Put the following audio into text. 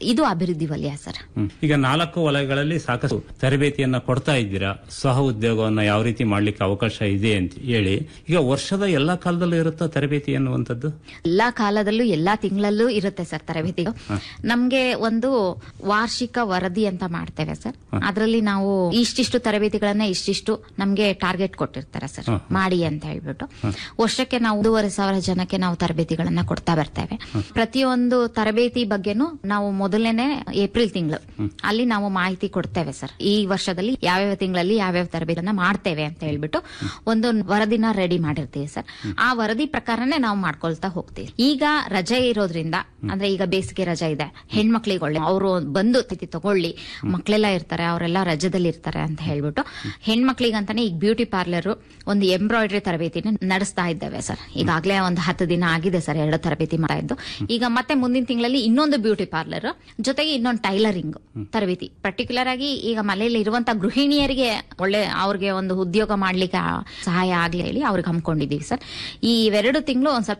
ಇದು ಅಭಿವೃದ್ಧಿ ವಲಯ ಸರ್. ಈಗ 4 ವಲಯಗಳಲ್ಲಿ ಸಾಕಷ್ಟು ತರಬೇತಿಯನ್ನ ಕೊಡ್ತಾ ಇದ್ದೀರಾ. ಸಹ ಉದ್ಯೋಗವನ್ನ ಯಾವ ರೀತಿ ಮಾಡ್ಲಿಕ್ಕೆ ಅವಕಾಶ ಇದೆ ಅಂತ ಹೇಳಿ, ಈಗ ವರ್ಷದ ಎಲ್ಲಾ ಕಾಲದಲ್ಲೂ ಇರುತ್ತಾ ತರಬೇತಿ ಅನ್ನುವಂಥದ್ದು? ಎಲ್ಲಾ ಕಾಲದಲ್ಲೂ ಎಲ್ಲಾ ತಿಂಗಳಲ್ಲೂ ಇರುತ್ತೆ ಸರ್ ತರಬೇತಿ. ನಮ್ಗೆ ಒಂದು ವಾರ್ಷಿಕ ವರದಿ ಅಂತ ಮಾಡ್ತೇವೆ ಸರ್. ಅದರಲ್ಲಿ ನಾವು ಇಷ್ಟಿಷ್ಟು ತರಬೇತಿಗಳನ್ನ ಇಷ್ಟಿಷ್ಟು ನಮ್ಗೆ ಟಾರ್ಗೆಟ್ ಕೊಟ್ಟಿರ್ತಾರೆ ಸರ್, ಮಾಡಿ ಅಂತ ಹೇಳ್ಬಿಟ್ಟು. ವರ್ಷಕ್ಕೆ ನಾವು 2,500 ಜನಕ್ಕೆ ನಾವು ತರಬೇತಿಗಳನ್ನ ಕೊಡ್ತಾ ಬರ್ತೇವೆ. ಪ್ರತಿಯೊಂದು ತರಬೇತಿ ಬಗ್ಗೆನೂ ನಾವು ಮೊದಲನೇ ಏಪ್ರಿಲ್ ತಿಂಗಳು ಅಲ್ಲಿ ನಾವು ಮಾಹಿತಿ ಕೊಡ್ತೇವೆ ಸರ್. ಈ ವರ್ಷದಲ್ಲಿ ಯಾವ್ಯಾವ ತಿಂಗಳಲ್ಲಿ ಯಾವ್ಯಾವ ತರಬೇತಿಯನ್ನ ಮಾಡ್ತೇವೆ ಅಂತ ಹೇಳ್ಬಿಟ್ಟು ಒಂದು ವರದಿನ ರೆಡಿ ಮಾಡಿರ್ತೀವಿ ಸರ್. ಆ ವರದಿ ಪ್ರಕಾರನೇ ನಾವು ಮಾಡ್ಕೊಳ್ತಾ ಹೋಗ್ತೀವಿ. ಈಗ ರಜೆ ಇರೋದ್ರಿಂದ, ಅಂದ್ರೆ ಈಗ ಬೇಸಿಗೆ ರಜೆ ಇದೆ, ಹೆಣ್ಮಕ್ಳಿಗೆ ಒಳ್ಳೆ ಅವರು ಬಂದು ತಿಥಿ ತಗೊಳ್ಳಿ, ಮಕ್ಕಳೆಲ್ಲ ಇರ್ತಾರೆ, ಅವರೆಲ್ಲ ರಜದಲ್ಲಿ ಇರ್ತಾರೆ ಅಂತ ಹೇಳ್ಬಿಟ್ಟು ಹೆಣ್ಮಕ್ಳಿಗಂತಾನೆ ಈಗ ಬ್ಯೂಟಿ ಪಾರ್ಲರ್ ಒಂದು ಎಂಬ್ರಾಯ್ಡರಿ ತರಬೇತಿನ ನಡೆಸ್ತಾ ಇದ್ದೇವೆ ಸರ್. ಈಗಾಗಲೇ ಒಂದು 10 ದಿನ ಆಗಿದೆ ಸರ್ 2 ತರಬೇತಿ ಮಾಡ್ತಾ ಇದ್ದು. ಈಗ ಮತ್ತೆ ಮುಂದಿನ ತಿಂಗಳಲ್ಲಿ ಇನ್ನೊಂದು ಬ್ಯೂಟಿ ಪಾರ್ಲರ್ ಜೊತೆಗೆ ಇನ್ನೊಂದು ಟೈಲರಿಂಗ್ ತರಬೇತಿ. ಪರ್ಟಿಕ್ಯುಲರ್ ಆಗಿ ಈಗ ಮನೆಯಲ್ಲಿ ಇರುವಂತಹ ಗೃಹಿಣಿಯರಿಗೆ ಒಳ್ಳೆ ಅವ್ರಿಗೆ ಒಂದು ಉದ್ಯೋಗ ಮಾಡ್ಲಿಕ್ಕೆ ಸಹಾಯ ಆಗ್ಲಿ ಹೇಳಿ ಅವ್ರಿಗೆ ಹಮ್ಮಿಕೊಂಡಿದೀವಿ ಸರ್. ಈ 2 ತಿಂಗಳು ಒಂದ್ ಸ್ವಲ್ಪ